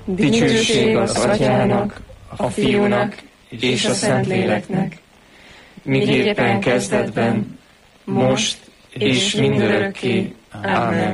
Dicsőség az Atyának, a Fiúnak és a Szentléleknek, miképpen kezdetben, most és mindörökké. Amen.